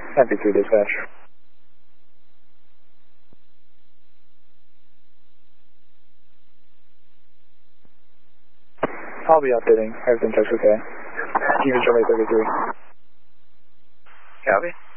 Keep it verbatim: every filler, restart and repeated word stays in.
Happy three dispatch. I'll be updating. Everything checks okay. You can show me thirty-three. Copy.